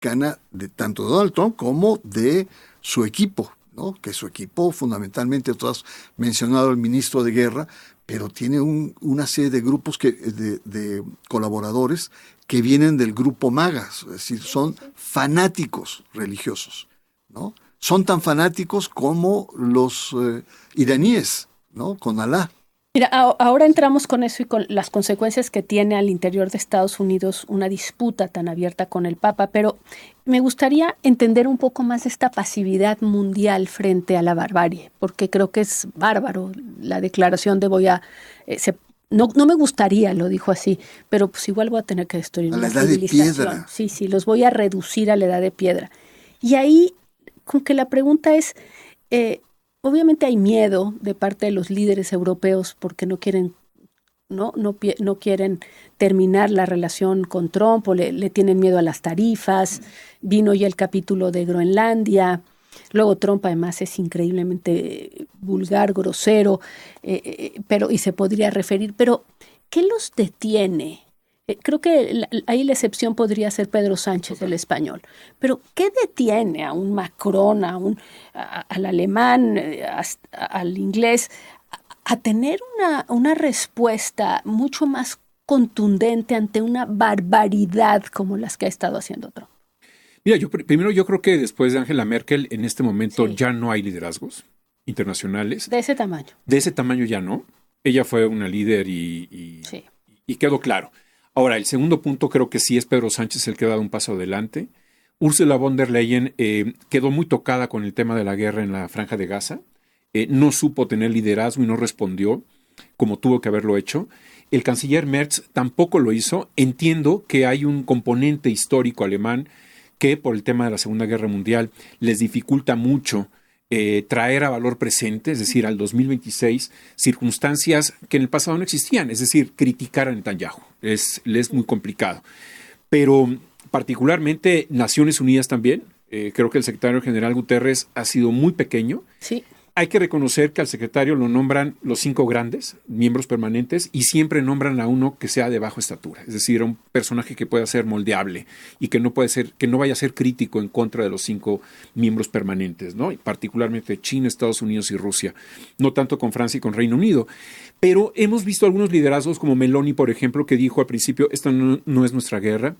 norteamericana de tanto de Donald Trump como de su equipo, ¿no? Que su equipo fundamentalmente, tú has mencionado al ministro de Guerra, pero tiene una serie de grupos de colaboradores que vienen del grupo MAGA, es decir, son fanáticos religiosos, ¿no? Son tan fanáticos como los iraníes, ¿no? Con Alá. Mira, ahora entramos con eso y con las consecuencias que tiene al interior de Estados Unidos una disputa tan abierta con el Papa, pero me gustaría entender un poco más esta pasividad mundial frente a la barbarie, porque creo que es bárbaro la declaración de no me gustaría, lo dijo así, pero pues igual voy a tener que destruir una civilización. Sí, los voy a reducir a la edad de piedra. Y ahí, con que la pregunta es... obviamente hay miedo de parte de los líderes europeos porque no quieren terminar la relación con Trump o le tienen miedo a las tarifas. Vino ya el capítulo de Groenlandia. Luego Trump además es increíblemente vulgar, grosero, y se podría referir. Pero, ¿qué los detiene? Creo que ahí la excepción podría ser Pedro Sánchez, el español. Pero, ¿qué detiene a un Macron, al alemán, al inglés, a tener una respuesta mucho más contundente ante una barbaridad como las que ha estado haciendo Trump? Mira, yo creo que después de Angela Merkel, en este momento ya no hay liderazgos internacionales. De ese tamaño. De ese tamaño ya no. Ella fue una líder y quedó claro. Ahora, el segundo punto creo que sí es Pedro Sánchez el que ha dado un paso adelante. Ursula von der Leyen quedó muy tocada con el tema de la guerra en la Franja de Gaza. No supo tener liderazgo y no respondió como tuvo que haberlo hecho. El canciller Merz tampoco lo hizo. Entiendo que hay un componente histórico alemán que por el tema de la Segunda Guerra Mundial les dificulta mucho traer a valor presente, es decir, al 2026, circunstancias que en el pasado no existían, es decir, criticar a Netanyahu. Es muy complicado. Pero particularmente Naciones Unidas también, creo que el secretario general Guterres ha sido muy pequeño. Sí. Hay que reconocer que al secretario lo nombran los 5 grandes miembros permanentes y siempre nombran a uno que sea de baja estatura, es decir, un personaje que pueda ser moldeable y que no vaya a ser crítico en contra de los 5 miembros permanentes, ¿no? Y particularmente China, Estados Unidos y Rusia, no tanto con Francia y con Reino Unido. Pero hemos visto algunos liderazgos como Meloni, por ejemplo, que dijo al principio, esta no es nuestra guerra.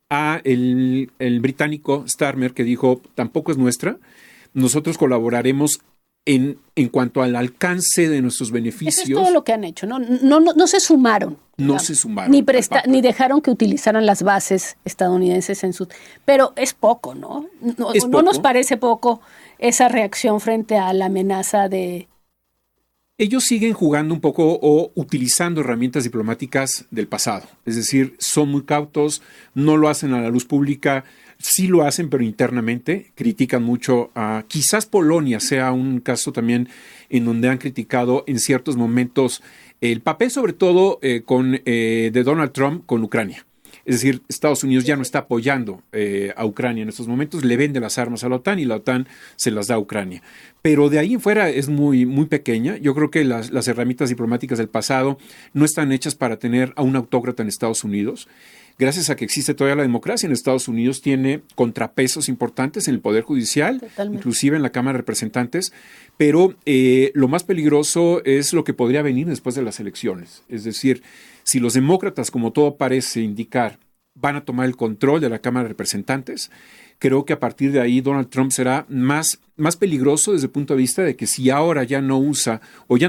El británico Starmer, que dijo, tampoco es nuestra, nosotros colaboraremos en cuanto al alcance de nuestros beneficios. Eso es todo lo que han hecho, ¿no? No se sumaron. No se sumaron. Ni dejaron que utilizaran las bases estadounidenses en sus... Pero es poco, ¿no? ¿No nos parece poco esa reacción frente a la amenaza de... Ellos siguen jugando un poco o utilizando herramientas diplomáticas del pasado. Es decir, son muy cautos, no lo hacen a la luz pública. Sí lo hacen, pero internamente critican mucho a... Quizás Polonia sea un caso también en donde han criticado en ciertos momentos el papel, sobre todo de Donald Trump con Ucrania. Es decir, Estados Unidos ya no está apoyando a Ucrania en estos momentos, le vende las armas a la OTAN y la OTAN se las da a Ucrania. Pero de ahí en fuera es muy, muy pequeña. Yo creo que las herramientas diplomáticas del pasado no están hechas para tener a un autócrata en Estados Unidos. Gracias a que existe todavía la democracia en Estados Unidos, tiene contrapesos importantes en el Poder Judicial, totalmente, inclusive en la Cámara de Representantes, pero lo más peligroso es lo que podría venir después de las elecciones. Es decir, si los demócratas, como todo parece indicar, van a tomar el control de la Cámara de Representantes, creo que a partir de ahí Donald Trump será más peligroso desde el punto de vista de que si ahora ya no usa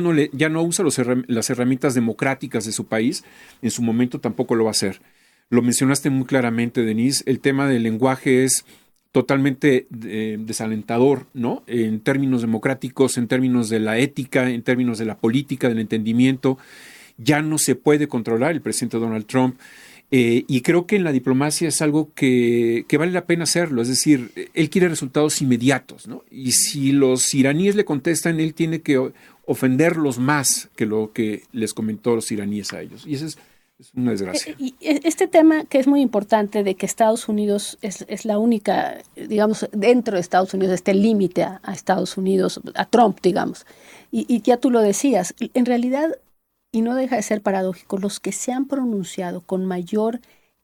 las herramientas democráticas de su país, en su momento tampoco lo va a hacer. Lo mencionaste muy claramente, Denise, el tema del lenguaje es totalmente desalentador, ¿no? En términos democráticos, en términos de la ética, en términos de la política, del entendimiento, ya no se puede controlar el presidente Donald Trump. Y creo que en la diplomacia es algo que vale la pena hacerlo, es decir, él quiere resultados inmediatos, ¿no? Y si los iraníes le contestan, él tiene que ofenderlos más que lo que les comentó los iraníes a ellos. Y eso es una desgracia. Y este tema que es muy importante de que Estados Unidos es la única, digamos, dentro de Estados Unidos, este límite a Estados Unidos, a Trump, digamos. Y ya tú lo decías, en realidad, y no deja de ser paradójico, los que se han pronunciado con mayor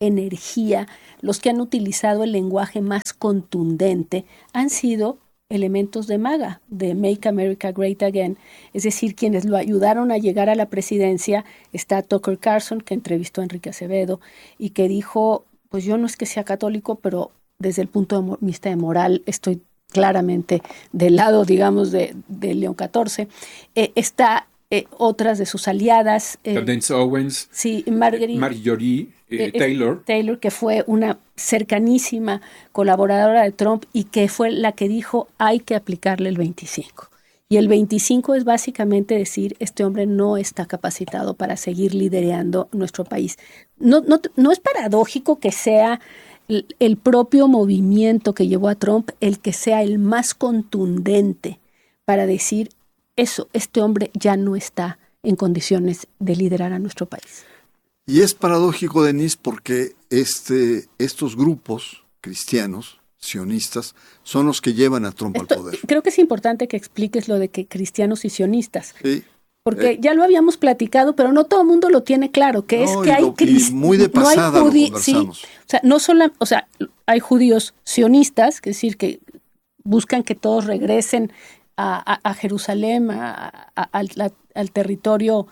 energía, los que han utilizado el lenguaje más contundente, han sido elementos de MAGA, de Make America Great Again, es decir, quienes lo ayudaron a llegar a la presidencia. Está Tucker Carlson, que entrevistó a Enrique Acevedo y que dijo, pues yo no es que sea católico, pero desde el punto de vista de moral estoy claramente del lado, digamos, de León XIV. Está otras de sus aliadas. Candace Owens. Sí, Marjorie Taylor, que fue una cercanísima colaboradora de Trump y que fue la que dijo hay que aplicarle el 25. Y el 25 es básicamente decir, este hombre no está capacitado para seguir liderando nuestro país. No es paradójico que sea el propio movimiento que llevó a Trump el que sea el más contundente para decir eso, este hombre ya no está en condiciones de liderar a nuestro país. Y es paradójico, Denise, porque estos grupos cristianos, sionistas, son los que llevan a Trump al poder. Creo que es importante que expliques lo de que cristianos y sionistas. Sí. Porque ya lo habíamos platicado, pero no todo el mundo lo tiene claro, que es que hay muy de pasada no lo conversamos. Sí, o sea, hay judíos sionistas, es decir, que buscan que todos regresen a Jerusalén, al territorio,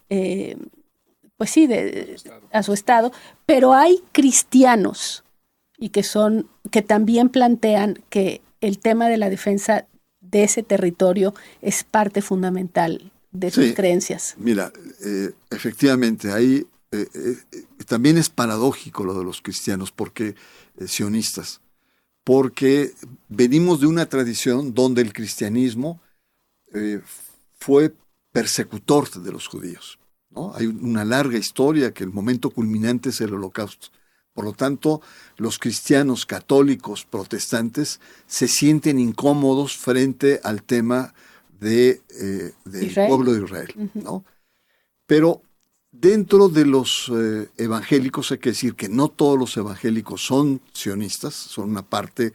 pues sí, a su estado, pero hay cristianos y que también plantean que el tema de la defensa de ese territorio es parte fundamental de sus creencias. Mira, efectivamente, ahí también es paradójico lo de los cristianos, porque sionistas, porque venimos de una tradición donde el cristianismo fue persecutor de los judíos, ¿no? Hay una larga historia que el momento culminante es el Holocausto. Por lo tanto, los cristianos católicos protestantes se sienten incómodos frente al tema del pueblo de Israel, ¿no? Pero dentro de los evangélicos hay que decir que no todos los evangélicos son sionistas, son una parte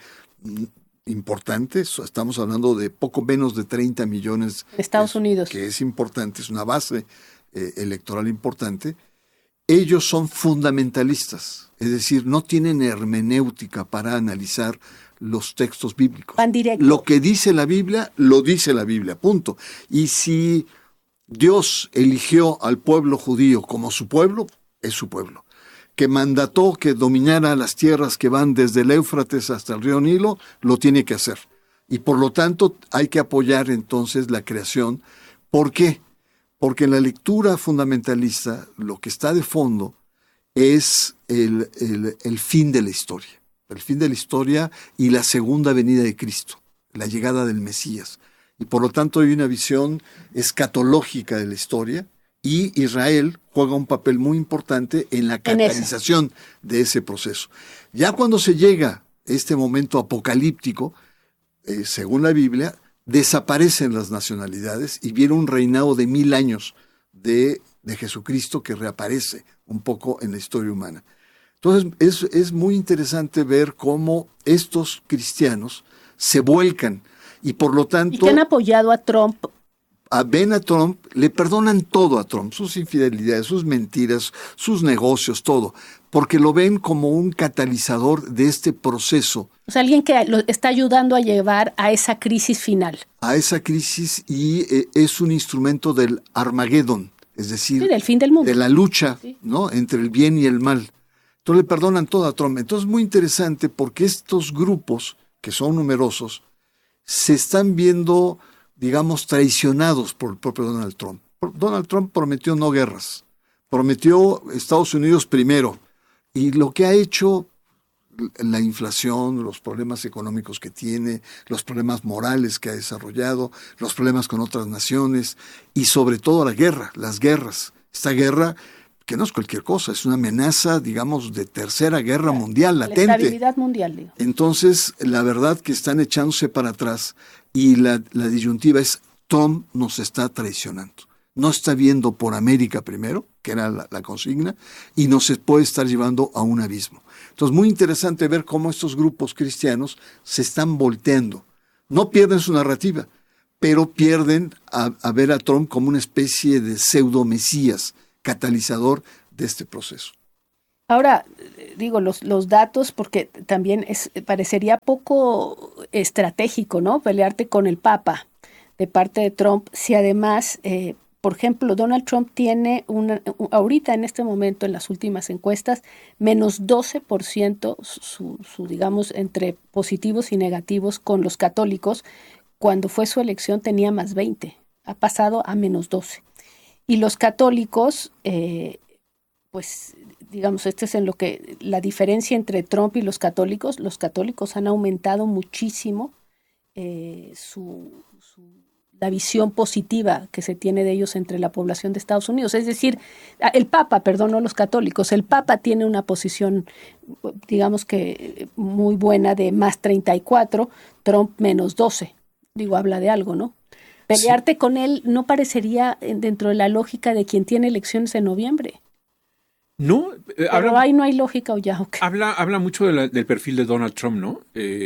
importante. Estamos hablando de poco menos de 30 millones de Estados Unidos, que es importante, es una base electoral importante. Ellos son fundamentalistas, es decir, no tienen hermenéutica para analizar los textos bíblicos. Van directo. Lo que dice la Biblia, lo dice la Biblia, punto. Y si Dios eligió al pueblo judío como su pueblo, es su pueblo. Que mandató que dominara las tierras que van desde el Éufrates hasta el río Nilo, lo tiene que hacer. Y por lo tanto hay que apoyar entonces la creación. ¿Por qué? Porque en la lectura fundamentalista lo que está de fondo es el fin de la historia. El fin de la historia y la segunda venida de Cristo, la llegada del Mesías. Y por lo tanto hay una visión escatológica de la historia, y Israel juega un papel muy importante en la catalización de ese proceso. Ya cuando se llega este momento apocalíptico, según la Biblia, desaparecen las nacionalidades y viene un reinado de 1000 años de Jesucristo que reaparece un poco en la historia humana. Entonces es muy interesante ver cómo estos cristianos se vuelcan y por lo tanto... Y que han apoyado a Trump. Ven a Trump, le perdonan todo a Trump, sus infidelidades, sus mentiras, sus negocios, todo, porque lo ven como un catalizador de este proceso. O sea, alguien que lo está ayudando a llevar a esa crisis final. A esa crisis, y es un instrumento del Armagedón, es decir, del fin del mundo, de la lucha, ¿no?, entre el bien y el mal. Entonces le perdonan todo a Trump. Entonces es muy interesante porque estos grupos, que son numerosos, se están viendo, digamos, traicionados por el propio Donald Trump. Donald Trump prometió no guerras, prometió Estados Unidos primero, y lo que ha hecho, la inflación, los problemas económicos que tiene, los problemas morales que ha desarrollado, los problemas con otras naciones, y sobre todo las guerras. Esta guerra, que no es cualquier cosa, es una amenaza, digamos, de tercera guerra mundial latente. La estabilidad mundial, digo. Entonces, la verdad que están echándose para atrás, y la disyuntiva es: Trump nos está traicionando. No está viendo por América primero, que era la consigna, y nos puede estar llevando a un abismo. Entonces, muy interesante ver cómo estos grupos cristianos se están volteando. No pierden su narrativa, pero pierden a ver a Trump como una especie de pseudo-mesías, catalizador de este proceso. Ahora, digo, los datos, porque también parecería poco estratégico, ¿no? Pelearte con el Papa de parte de Trump, si además, por ejemplo, Donald Trump tiene ahorita en este momento, en las últimas encuestas, menos 12% digamos, entre positivos y negativos con los católicos. Cuando fue su elección tenía más 20, ha pasado a menos 12. Y los católicos, pues digamos, este es en lo que la diferencia entre Trump y los católicos han aumentado muchísimo la visión positiva que se tiene de ellos entre la población de Estados Unidos. Es decir, el Papa, perdón, no los católicos, el Papa tiene una posición, digamos que muy buena de más 34, Trump menos 12. Digo, habla de algo, ¿no? Pelearte con él no parecería dentro de la lógica de quien tiene elecciones en noviembre. No, pero ahí no hay lógica o ya. Okay. Habla mucho del perfil de Donald Trump, ¿no?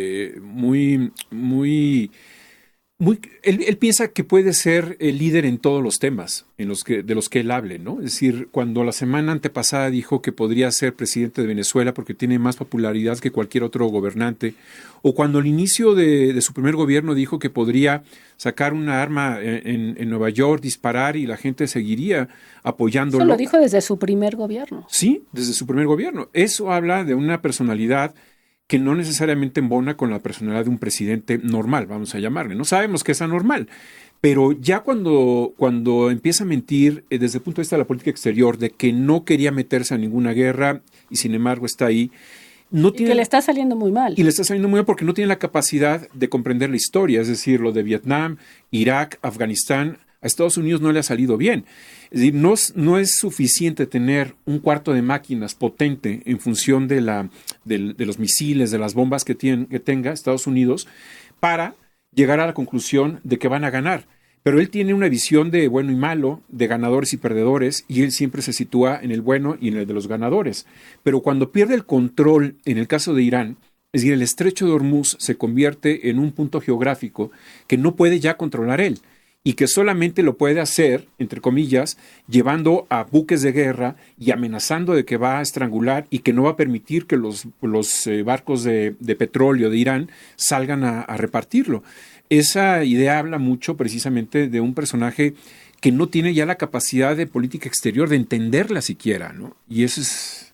Él piensa que puede ser el líder en todos los temas de los que él hable, ¿no? Es decir, cuando la semana antepasada dijo que podría ser presidente de Venezuela porque tiene más popularidad que cualquier otro gobernante, o cuando al inicio de su primer gobierno dijo que podría sacar una arma en Nueva York, disparar y la gente seguiría apoyándolo. Eso lo dijo desde su primer gobierno. Sí, desde su primer gobierno. Eso habla de una personalidad que no necesariamente embona con la personalidad de un presidente normal, vamos a llamarle. No sabemos que es anormal, pero ya cuando empieza a mentir desde el punto de vista de la política exterior, de que no quería meterse a ninguna guerra y sin embargo está ahí, que le está saliendo muy mal. Y le está saliendo muy mal porque no tiene la capacidad de comprender la historia, es decir, lo de Vietnam, Irak, Afganistán. A Estados Unidos no le ha salido bien. Es decir, no es suficiente tener un cuarto de máquinas potente en función de los misiles, de las bombas que tenga Estados Unidos para llegar a la conclusión de que van a ganar. Pero él tiene una visión de bueno y malo, de ganadores y perdedores, y él siempre se sitúa en el bueno y en el de los ganadores. Pero cuando pierde el control, en el caso de Irán, es decir, el estrecho de Hormuz se convierte en un punto geográfico que no puede ya controlar él, y que solamente lo puede hacer, entre comillas, llevando a buques de guerra y amenazando de que va a estrangular y que no va a permitir que los barcos de petróleo de Irán salgan a repartirlo. Esa idea habla mucho precisamente de un personaje que no tiene ya la capacidad de política exterior de entenderla siquiera, ¿no? Y eso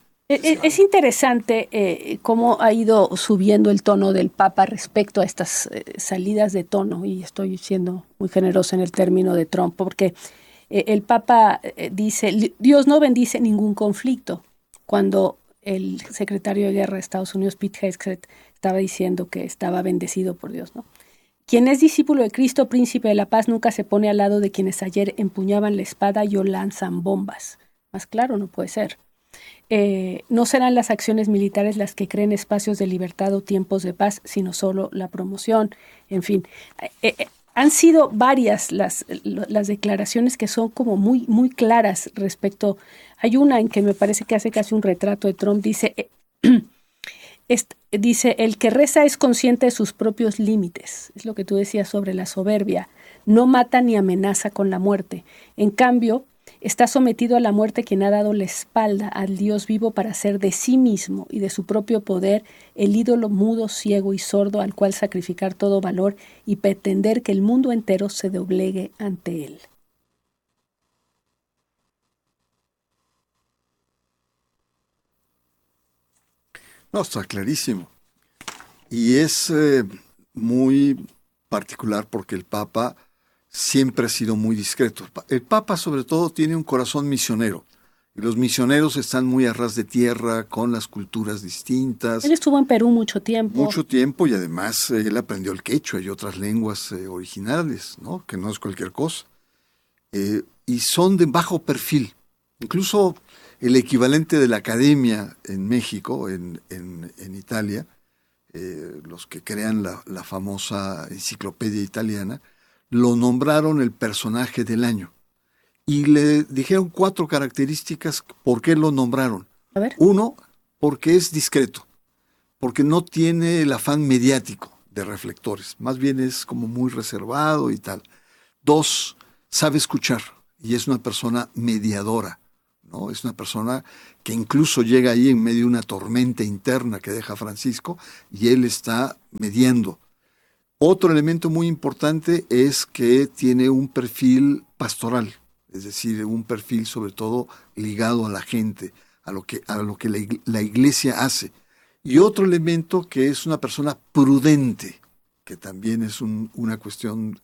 es interesante cómo ha ido subiendo el tono del Papa respecto a estas salidas de tono, y estoy siendo muy generosa en el término de Trump, porque el Papa dice, Dios no bendice ningún conflicto, cuando el secretario de Guerra de Estados Unidos, Pete Hegseth, estaba diciendo que estaba bendecido por Dios, ¿no? Quien es discípulo de Cristo, príncipe de la paz, nunca se pone al lado de quienes ayer empuñaban la espada y hoy lanzan bombas. Más claro no puede ser. No serán las acciones militares las que creen espacios de libertad o tiempos de paz, sino solo la promoción. En fin, han sido varias las declaraciones que son como muy, muy claras respecto. Hay una en que me parece que hace casi un retrato de Trump. Dice, el que reza es consciente de sus propios límites. Es lo que tú decías sobre la soberbia. No mata ni amenaza con la muerte. En cambio, está sometido a la muerte quien ha dado la espalda al Dios vivo para hacer de sí mismo y de su propio poder el ídolo mudo, ciego y sordo al cual sacrificar todo valor y pretender que el mundo entero se doblegue ante él. No, está clarísimo. Y es muy particular porque el Papa siempre ha sido muy discreto. El Papa, sobre todo, tiene un corazón misionero. Y los misioneros están muy a ras de tierra, con las culturas distintas. Él estuvo en Perú mucho tiempo. Mucho tiempo, y además él aprendió el quechua y otras lenguas originales, ¿no? Que no es cualquier cosa. Y son de bajo perfil. Incluso el equivalente de la academia en México, en Italia, los que crean la famosa enciclopedia italiana, lo nombraron el personaje del año. Y le dijeron 4 características por qué lo nombraron. A ver. 1, porque es discreto, porque no tiene el afán mediático de reflectores, más bien es como muy reservado y tal. 2, sabe escuchar y es una persona mediadora, ¿no? Es una persona que incluso llega ahí en medio de una tormenta interna que deja Francisco y él está mediando. Otro elemento muy importante es que tiene un perfil pastoral, es decir, un perfil sobre todo ligado a la gente, a lo que la iglesia hace. Y otro elemento que es una persona prudente, que también es una cuestión.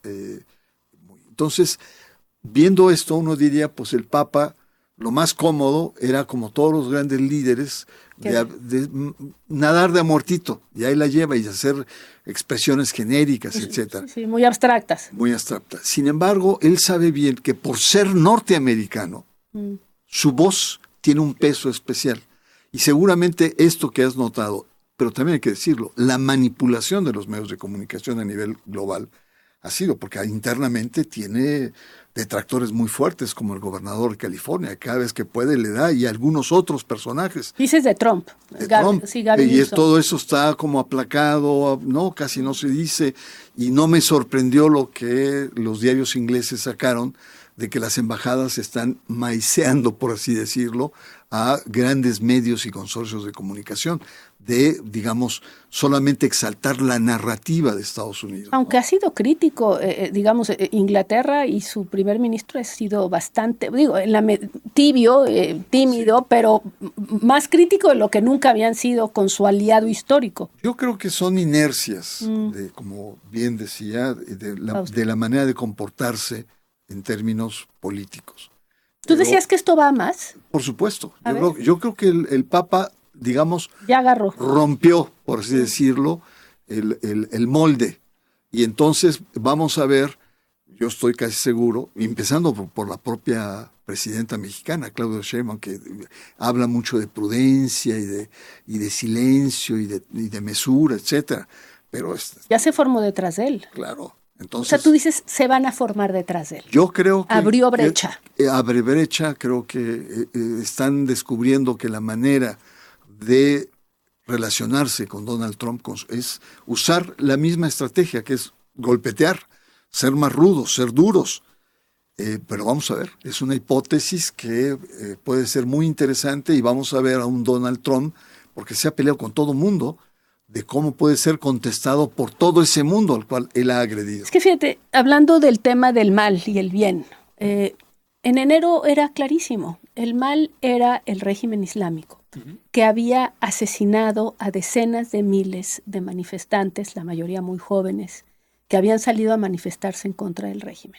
Entonces, viendo esto, uno diría, pues el Papa, lo más cómodo era, como todos los grandes líderes, de nadar de a muertito, y ahí la lleva, y hacer expresiones genéricas, etcétera. Sí, muy abstractas. Muy abstractas. Sin embargo, él sabe bien que por ser norteamericano, su voz tiene un peso especial. Y seguramente esto que has notado, pero también hay que decirlo, la manipulación de los medios de comunicación a nivel global ha sido, porque internamente tiene detractores muy fuertes, como el gobernador de California, cada vez que puede le da, y algunos otros personajes. Dices de Trump. Sí, y todo eso está como aplacado, no, casi no se dice, y no me sorprendió lo que los diarios ingleses sacaron, de que las embajadas están maiceando, por así decirlo, a grandes medios y consorcios de comunicación, de, digamos, solamente exaltar la narrativa de Estados Unidos. Aunque ha sido crítico, digamos, Inglaterra y su primer ministro ha sido bastante, tímido, sí, pero más crítico de lo que nunca habían sido con su aliado histórico. Yo creo que son inercias, como bien decía, de la manera de comportarse en términos políticos. ¿Tú decías que esto va a más? Por supuesto. Yo creo que el Papa, digamos, ya agarró, rompió, por así decirlo, el molde. Y entonces vamos a ver, yo estoy casi seguro, empezando por la propia presidenta mexicana, Claudia Sheinbaum, que habla mucho de prudencia y de silencio y de mesura, etcétera. Pero ya se formó detrás de él. Claro. Entonces, o sea, tú dices, se van a formar detrás de él. Yo creo que abrió brecha. Abre brecha, creo que están descubriendo que la manera de relacionarse con Donald Trump es usar la misma estrategia, que es golpetear, ser más rudos, ser duros. Pero vamos a ver, es una hipótesis que puede ser muy interesante, y vamos a ver a un Donald Trump, porque se ha peleado con todo mundo, de cómo puede ser contestado por todo ese mundo al cual él ha agredido. Es que fíjate, hablando del tema del mal y el bien, en enero era clarísimo, el mal era el régimen islámico, que había asesinado a decenas de miles de manifestantes, la mayoría muy jóvenes, que habían salido a manifestarse en contra del régimen.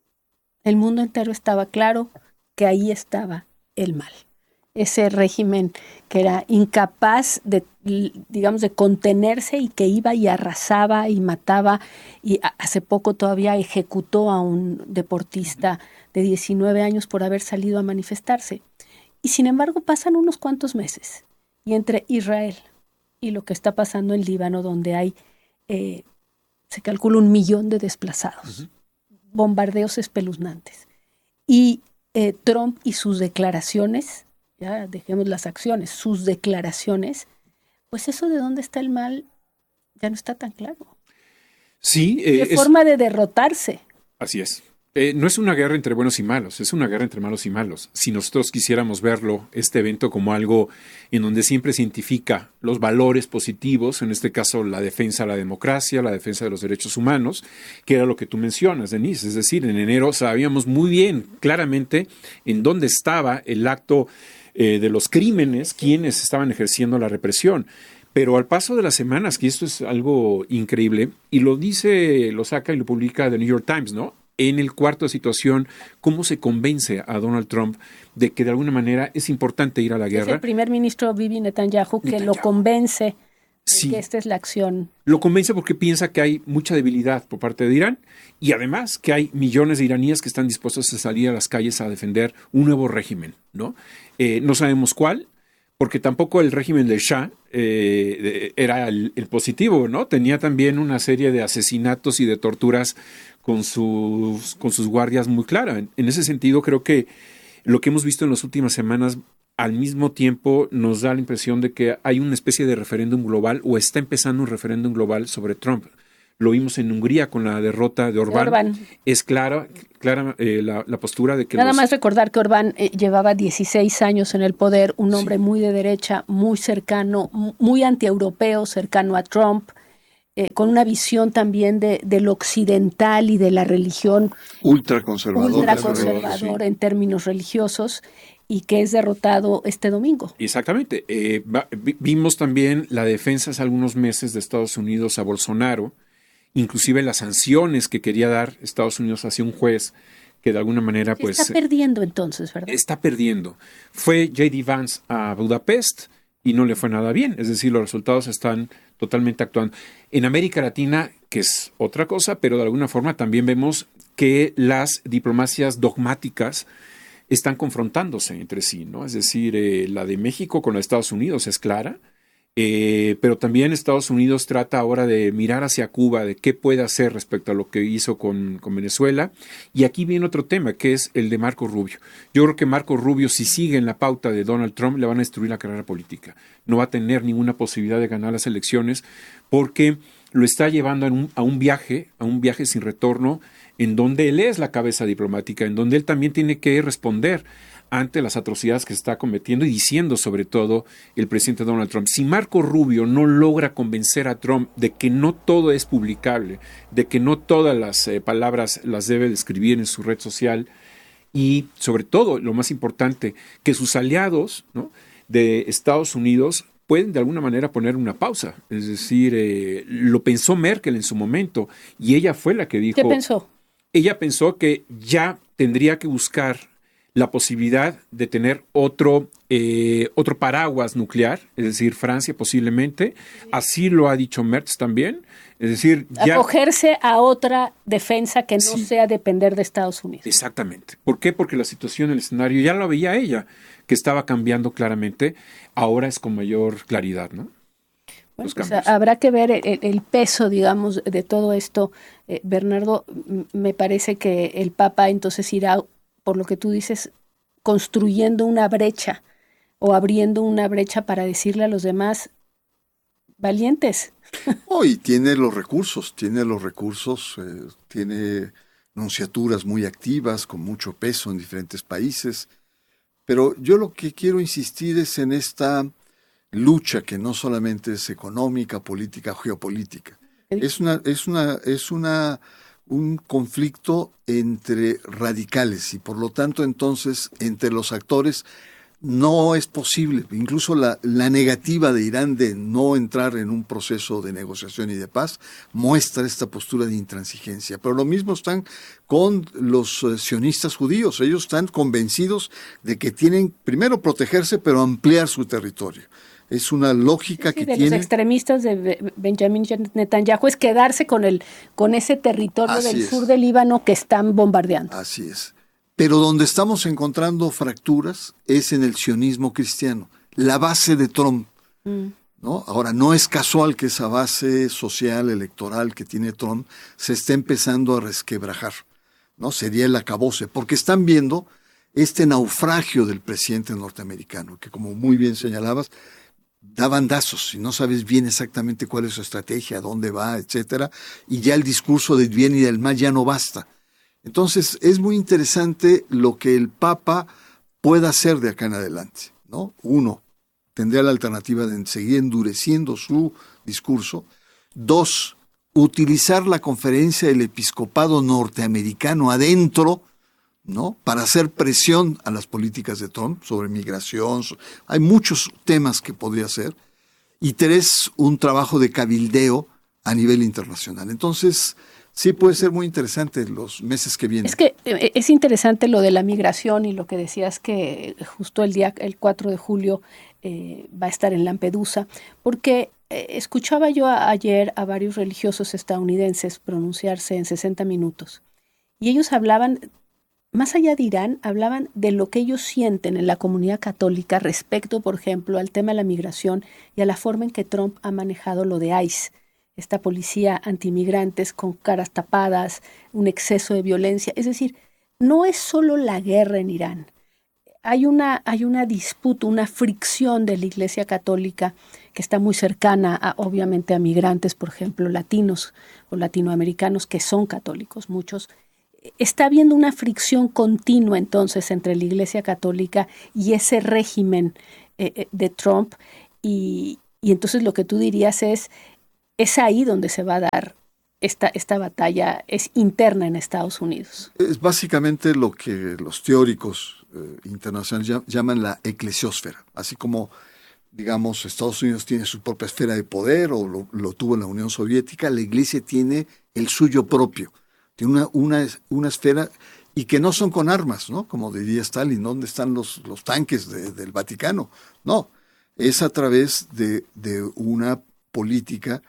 El mundo entero estaba claro que ahí estaba el mal. Ese régimen que era incapaz de, digamos, de contenerse, y que iba y arrasaba y mataba, y hace poco todavía ejecutó a un deportista de 19 años por haber salido a manifestarse. Y sin embargo pasan unos cuantos meses, y entre Israel y lo que está pasando en Líbano, donde hay, se calcula 1 millón de desplazados, bombardeos espeluznantes, y Trump y sus declaraciones, ya dejemos las acciones, sus declaraciones, pues eso de dónde está el mal ya no está tan claro. Sí. Forma de derrotarse. Así es. No es una guerra entre buenos y malos, es una guerra entre malos y malos. Si nosotros quisiéramos verlo, este evento, como algo en donde siempre se identifica los valores positivos, en este caso la defensa de la democracia, la defensa de los derechos humanos, que era lo que tú mencionas, Denise. Es decir, en enero sabíamos muy bien, claramente, en dónde estaba el acto de los crímenes, quienes estaban ejerciendo la represión. Pero al paso de las semanas, que esto es algo increíble, y lo saca y lo publica The New York Times, ¿no? En el cuarto de situación, cómo se convence a Donald Trump de que de alguna manera es importante ir a la guerra. Es el primer ministro Bibi Netanyahu que lo convence de que esta es la acción. Lo convence porque piensa que hay mucha debilidad por parte de Irán, y además que hay millones de iraníes que están dispuestos a salir a las calles a defender un nuevo régimen, ¿no? No sabemos cuál, porque tampoco el régimen del Shah era el positivo, ¿no? Tenía también una serie de asesinatos y de torturas con sus guardias muy clara. En ese sentido, creo que lo que hemos visto en las últimas semanas al mismo tiempo nos da la impresión de que hay una especie de referéndum global, o está empezando un referéndum global sobre Trump. lo vimos en Hungría con la derrota de Orbán. Es clara la postura de que Nada más recordar que Orbán llevaba 16 años en el poder, un hombre muy de derecha, muy cercano, muy antieuropeo, cercano a Trump, con una visión también de lo occidental y de la religión ultraconservador en términos religiosos, y que es derrotado este domingo. Exactamente. Vimos también la defensa hace algunos meses de Estados Unidos a Bolsonaro, inclusive las sanciones que quería dar Estados Unidos hacia un juez que de alguna manera pues... Está perdiendo entonces, ¿verdad? Está perdiendo. Fue J.D. Vance a Budapest y no le fue nada bien. Es decir, los resultados están totalmente actuando. En América Latina, que es otra cosa, pero de alguna forma también vemos que las diplomacias dogmáticas están confrontándose entre sí, ¿no? Es decir, la de México con la de Estados Unidos es clara, pero también Estados Unidos trata ahora de mirar hacia Cuba, de qué puede hacer respecto a lo que hizo con Venezuela. Y aquí viene otro tema, que es el de Marco Rubio. Yo creo que Marco Rubio, si sigue en la pauta de Donald Trump, le van a destruir la carrera política. No va a tener ninguna posibilidad de ganar las elecciones porque lo está llevando a un viaje sin retorno, en donde él es la cabeza diplomática, en donde él también tiene que responder ante las atrocidades que se está cometiendo y diciendo sobre todo el presidente Donald Trump. Si Marco Rubio no logra convencer a Trump de que no todo es publicable, de que no todas las palabras las debe de escribir en su red social y sobre todo, lo más importante, que sus aliados, ¿no?, de Estados Unidos pueden de alguna manera poner una pausa. Es decir, lo pensó Merkel en su momento y ella fue la que dijo... ¿Qué pensó? Ella pensó que ya tendría que buscar la posibilidad de tener otro paraguas nuclear, es decir, Francia posiblemente. Así lo ha dicho Merz también. Es decir, ya... acogerse a otra defensa que no sea depender de Estados Unidos. Exactamente. ¿Por qué? Porque la situación en el escenario ya lo veía ella, que estaba cambiando claramente. Ahora es con mayor claridad, ¿no? Bueno, pues habrá que ver el peso, digamos, de todo esto. Bernardo, me parece que el Papa entonces irá, por lo que tú dices, construyendo una brecha o abriendo una brecha para decirle a los demás, valientes. Y tiene los recursos, tiene nunciaturas muy activas, con mucho peso en diferentes países. Pero yo lo que quiero insistir es en esta lucha que no solamente es económica, política, geopolítica. Es un conflicto entre radicales y por lo tanto entonces entre los actores no es posible. Incluso la negativa de Irán de no entrar en un proceso de negociación y de paz muestra esta postura de intransigencia. Pero lo mismo están con los sionistas judíos. Ellos están convencidos de que tienen primero protegerse pero ampliar su territorio. Es una lógica que tiene... los extremistas de Benjamin Netanyahu es quedarse con ese territorio del sur del Líbano que están bombardeando. Así es. Pero donde estamos encontrando fracturas es en el sionismo cristiano, la base de Trump, ¿no? Ahora, no es casual que esa base social, electoral que tiene Trump se esté empezando a resquebrajar, ¿no? Sería el acabose, porque están viendo este naufragio del presidente norteamericano, que como muy bien señalabas, da bandazos y no sabes bien exactamente cuál es su estrategia, a dónde va, etcétera, y ya el discurso del bien y del mal ya no basta. Entonces es muy interesante lo que el Papa pueda hacer de acá en adelante, ¿no? Uno, tendría la alternativa de seguir endureciendo su discurso. Dos, utilizar la conferencia del episcopado norteamericano adentro, ¿no?, para hacer presión a las políticas de Trump sobre migración. Hay muchos temas que podría hacer. Y tres, un trabajo de cabildeo a nivel internacional. Entonces, sí puede ser muy interesante los meses que vienen. Es que es interesante lo de la migración y lo que decías que justo el 4 de julio va a estar en Lampedusa, porque escuchaba yo ayer a varios religiosos estadounidenses pronunciarse en 60 minutos y ellos hablaban, más allá de Irán, hablaban de lo que ellos sienten en la comunidad católica respecto, por ejemplo, al tema de la migración y a la forma en que Trump ha manejado lo de ICE, esta policía antimigrantes con caras tapadas, un exceso de violencia. Es decir, no es solo la guerra en Irán. hay una disputa, una fricción de la Iglesia Católica que está muy cercana, obviamente, a migrantes, por ejemplo, latinos o latinoamericanos que son católicos, muchos. Está habiendo una fricción continua, entonces, entre la Iglesia Católica y ese régimen de Trump. Y entonces lo que tú dirías es ahí donde se va a dar esta batalla, es interna en Estados Unidos. Es básicamente lo que los teóricos internacionales llaman la eclesiósfera, así como, digamos, Estados Unidos tiene su propia esfera de poder, o lo tuvo en la Unión Soviética, la Iglesia tiene el suyo propio, tiene una esfera, y que no son con armas, ¿no? Como diría Stalin, ¿dónde están los tanques del Vaticano? No, es a través de una política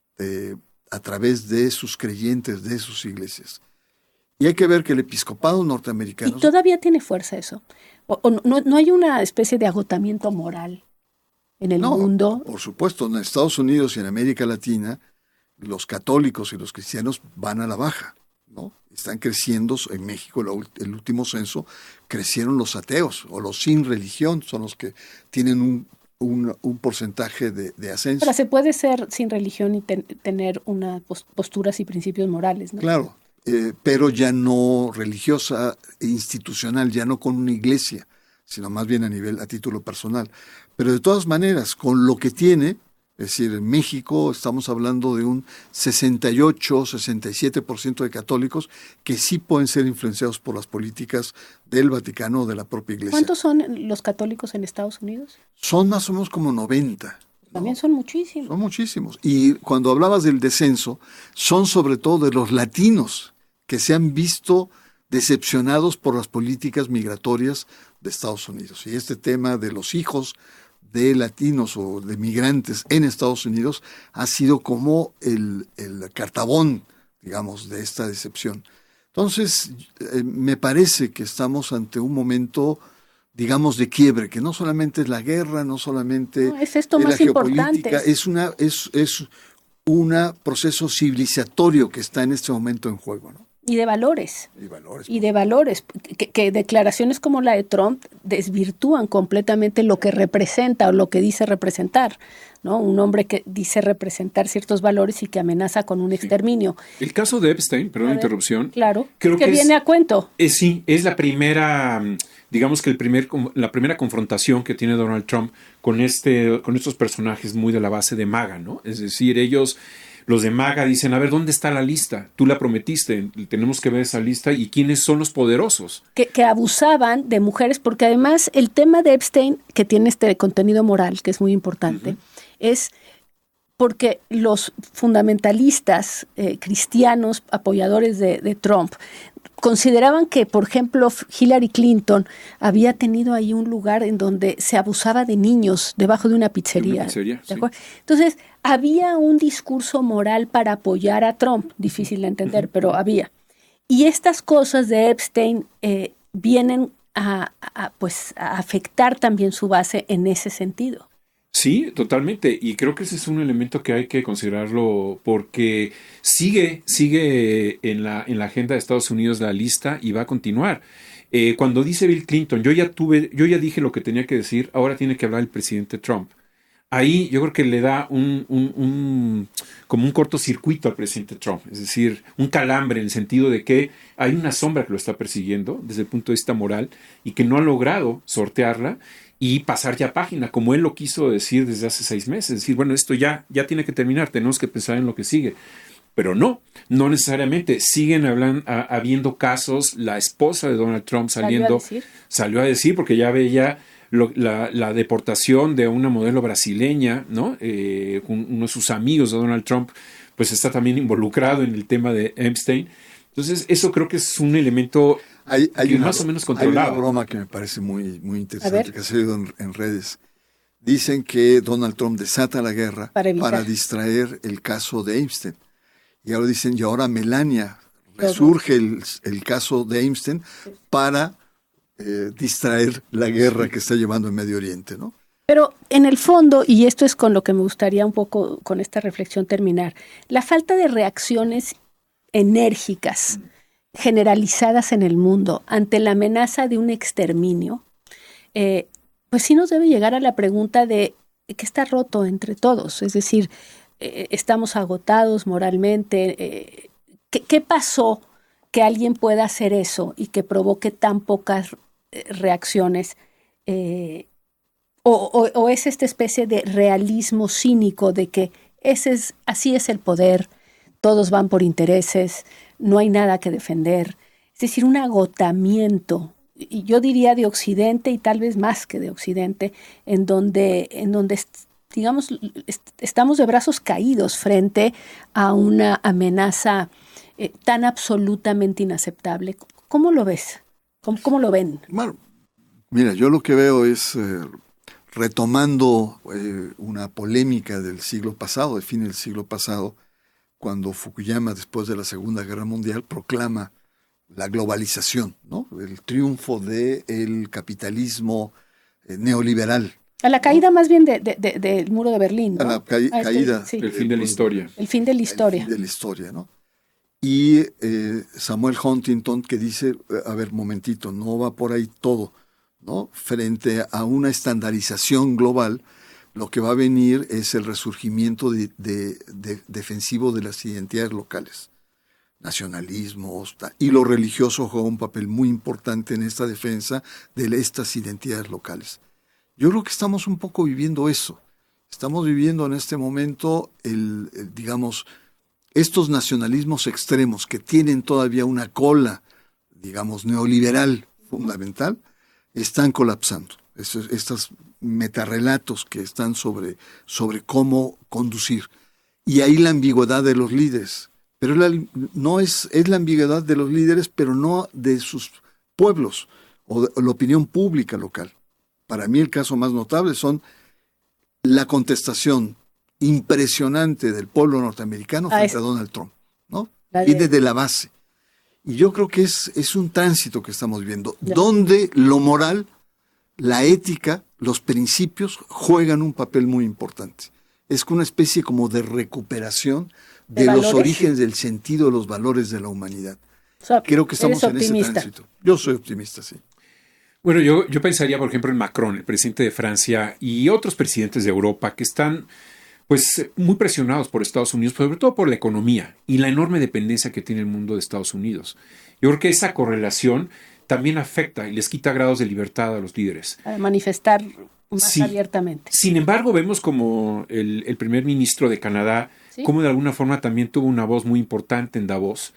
a través de sus creyentes, de sus iglesias. Y hay que ver que el episcopado norteamericano... ¿Y todavía tiene fuerza eso? ¿O no hay una especie de agotamiento moral en el mundo? Por supuesto, en Estados Unidos y en América Latina, los católicos y los cristianos van a la baja, ¿no? Están creciendo. En México, el último censo, crecieron los ateos, o los sin religión, son los que tienen un porcentaje de ascenso. Pero se puede ser sin religión y tener unas posturas y principios morales, ¿no? Claro, pero ya no religiosa e institucional, ya no con una iglesia, sino más bien a título personal. Pero de todas maneras, con lo que tiene, es decir, en México estamos hablando de un 68-67% de católicos que sí pueden ser influenciados por las políticas del Vaticano o de la propia iglesia. ¿Cuántos son los católicos en Estados Unidos? Son más o menos como 90. También son muchísimos. Son muchísimos. Y cuando hablabas del descenso, son sobre todo de los latinos que se han visto decepcionados por las políticas migratorias de Estados Unidos. Y este tema de los hijos de latinos o de migrantes en Estados Unidos ha sido como el cartabón, digamos, de esta decepción. Entonces, me parece que estamos ante un momento, digamos, de quiebre, que no solamente es la guerra, no solamente es esto es más la geopolítica, importante. es un proceso civilizatorio que está en este momento en juego, ¿no? Y de valores. Y de valores. Que declaraciones como la de Trump desvirtúan completamente lo que representa o lo que dice representar, ¿no? Un hombre que dice representar ciertos valores y que amenaza con un exterminio. El caso de Epstein, perdón la interrupción. Claro, creo que viene a cuento. Sí, es la primera, digamos que la primera confrontación que tiene Donald Trump con estos personajes muy de la base de MAGA, ¿no? Es decir, los de MAGA dicen, a ver, ¿dónde está la lista? Tú la prometiste, tenemos que ver esa lista y quiénes son los poderosos. Que abusaban de mujeres, porque además el tema de Epstein, que tiene este contenido moral, que es muy importante, es porque los fundamentalistas cristianos, apoyadores de Trump, consideraban que, por ejemplo, Hillary Clinton había tenido ahí un lugar en donde se abusaba de niños debajo de una pizzería. Sí. Entonces, había un discurso moral para apoyar a Trump, difícil de entender, pero había. Y estas cosas de Epstein vienen a afectar también su base en ese sentido. Sí, totalmente. Y creo que ese es un elemento que hay que considerarlo porque sigue en la agenda de Estados Unidos la lista y va a continuar. Cuando dice Bill Clinton, yo ya dije lo que tenía que decir, ahora tiene que hablar el presidente Trump. Ahí yo creo que le da como un cortocircuito al presidente Trump, es decir, un calambre en el sentido de que hay una sombra que lo está persiguiendo desde el punto de vista moral y que no ha logrado sortearla y pasar ya página, como él lo quiso decir desde hace 6 meses. Es decir, bueno, esto ya tiene que terminar, tenemos que pensar en lo que sigue. Pero no necesariamente. Siguen habiendo casos. La esposa de Donald Trump salió a decir porque ya veía la deportación de una modelo brasileña, ¿no? Uno de sus amigos de Donald Trump, pues está también involucrado en el tema de Epstein. Entonces, eso creo que es un elemento más o menos controlado. Hay una broma que me parece muy, muy interesante que ha salido en redes. Dicen que Donald Trump desata la guerra para distraer el caso de Epstein. Y ahora dicen, y ahora Melania resurge el caso de Epstein para distraer la guerra que está llevando en Medio Oriente, ¿no? Pero en el fondo, y esto es con lo que me gustaría un poco con esta reflexión terminar, la falta de reacciones enérgicas, generalizadas en el mundo, ante la amenaza de un exterminio, pues sí nos debe llegar a la pregunta de qué está roto entre todos. Es decir, estamos agotados moralmente. ¿Qué pasó que alguien pueda hacer eso y que provoque tan pocas reacciones? O es esta especie de realismo cínico de que así es el poder, todos van por intereses, no hay nada que defender. Es decir, un agotamiento, y yo diría de Occidente y tal vez más que de Occidente, en donde digamos, estamos de brazos caídos frente a una amenaza tan absolutamente inaceptable. ¿Cómo lo ves? ¿Cómo lo ven? Bueno, mira, yo lo que veo es, retomando una polémica del siglo pasado, de fin del siglo pasado, cuando Fukuyama, después de la Segunda Guerra Mundial, proclama la globalización, ¿no? El triunfo del capitalismo neoliberal. A la caída, ¿no? Más bien del muro de Berlín, ¿no? A la caída. Sí. El fin de la historia. El fin de la historia. El fin de la historia, ¿no? Y Samuel Huntington, que dice, a ver, momentito, no va por ahí todo, ¿no? Frente a una estandarización global, lo que va a venir es el resurgimiento defensivo de las identidades locales, nacionalismos, y lo religioso juega un papel muy importante en esta defensa de estas identidades locales. Yo creo que estamos un poco viviendo eso. Estamos viviendo en este momento, digamos, estos nacionalismos extremos que tienen todavía una cola, digamos, neoliberal fundamental, están colapsando. Estos metarrelatos que están sobre cómo conducir. Y ahí la ambigüedad de los líderes. Pero no es la ambigüedad de los líderes, pero no de sus pueblos o de la opinión pública local. Para mí el caso más notable son la contestación impresionante del pueblo norteamericano frente a Donald Trump, ¿no? Y desde la base. Y yo creo que es un tránsito que estamos viviendo, donde lo moral, la ética, los principios juegan un papel muy importante. Es una especie como de recuperación de los orígenes del sentido de los valores de la humanidad. O sea, creo que estamos en ese tránsito. Yo soy optimista, sí. Bueno, yo pensaría, por ejemplo, en Macron, el presidente de Francia, y otros presidentes de Europa que están pues muy presionados por Estados Unidos, sobre todo por la economía y la enorme dependencia que tiene el mundo de Estados Unidos. Yo creo que esa correlación también afecta y les quita grados de libertad a los líderes. A manifestar más abiertamente. Sin embargo, vemos como el primer ministro de Canadá, como de alguna forma también tuvo una voz muy importante en Davos.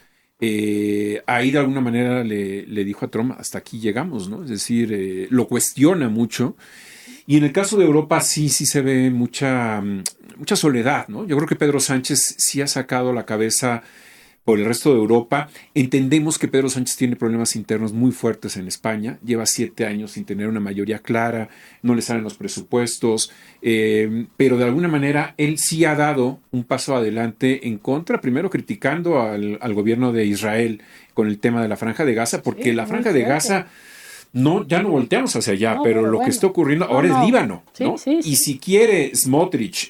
Ahí de alguna manera le dijo a Trump, hasta aquí llegamos, ¿no? Es decir, lo cuestiona mucho. Y en el caso de Europa sí se ve mucha soledad, ¿no? Yo creo que Pedro Sánchez sí ha sacado la cabeza por el resto de Europa. Entendemos que Pedro Sánchez tiene problemas internos muy fuertes en España. Lleva 7 años sin tener una mayoría clara, no le salen los presupuestos, pero de alguna manera él sí ha dado un paso adelante en contra, primero criticando al gobierno de Israel con el tema de la Franja de Gaza, porque la Franja de Gaza... ya no volteamos hacia allá, pero lo que está ocurriendo ahora es Líbano, ¿no? Y si quiere Smotrich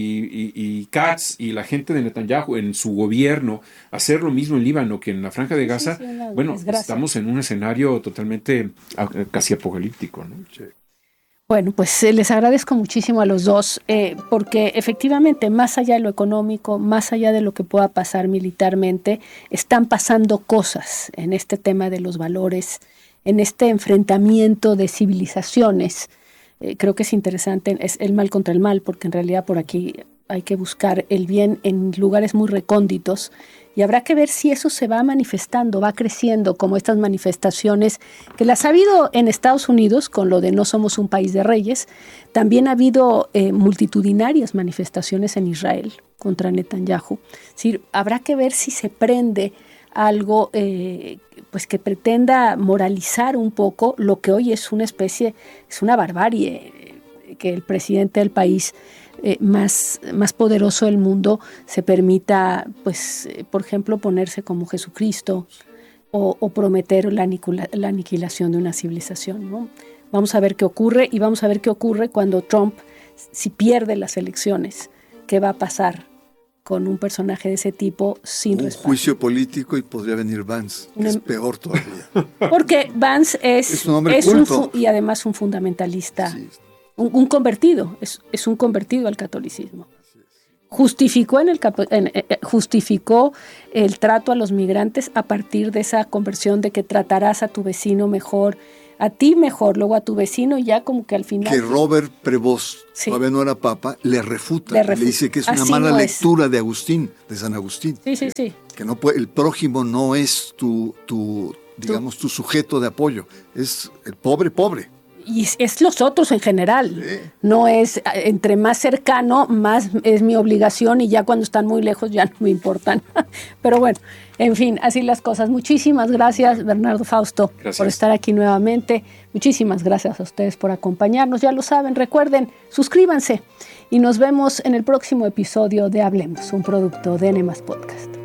y Katz y la gente de Netanyahu en su gobierno hacer lo mismo en Líbano que en la Franja de Gaza, estamos en un escenario totalmente casi apocalíptico, ¿no? Sí. Bueno, pues les agradezco muchísimo a los dos, porque efectivamente, más allá de lo económico, más allá de lo que pueda pasar militarmente, están pasando cosas en este tema de los valores, en este enfrentamiento de civilizaciones. Creo que es interesante, es el mal contra el mal, porque en realidad por aquí hay que buscar el bien en lugares muy recónditos, y habrá que ver si eso se va manifestando, va creciendo, como estas manifestaciones que las ha habido en Estados Unidos con lo de no somos un país de reyes. También ha habido multitudinarias manifestaciones en Israel contra Netanyahu. Es decir, habrá que ver si se prende algo pues que pretenda moralizar un poco lo que hoy es una barbarie, que el presidente del país más poderoso del mundo se permita, pues, por ejemplo, ponerse como Jesucristo o prometer la aniquilación de una civilización, ¿no? Vamos a ver qué ocurre, y vamos a ver qué ocurre cuando Trump, si pierde las elecciones, qué va a pasar con un personaje de ese tipo sin un respaldo. juicio político y podría venir Vance, que es peor todavía. Porque Vance es un hombre culto. y además un fundamentalista, Sí. un convertido, es un convertido al catolicismo. Justificó justificó el trato a los migrantes a partir de esa conversión de que tratarás a tu vecino mejor, a ti mejor, luego a tu vecino, y ya como que al final... Que Robert Prevost, Sí. todavía no era papa, le refuta. Le Le dice que es una Así mala no es. lectura de Agustín, de San Agustín. Sí. Que no puede, el prójimo no es tu sujeto de apoyo, es el pobre. Y es los otros en general. No es, entre más cercano, más es mi obligación, y ya cuando están muy lejos ya no me importan. Pero bueno, en fin, así las cosas. Muchísimas gracias, Bernardo Fausto, Gracias. por estar aquí nuevamente. Muchísimas gracias a ustedes por acompañarnos. Ya lo saben, recuerden, suscríbanse y nos vemos en el próximo episodio de Hablemos, un producto de N+ Podcast.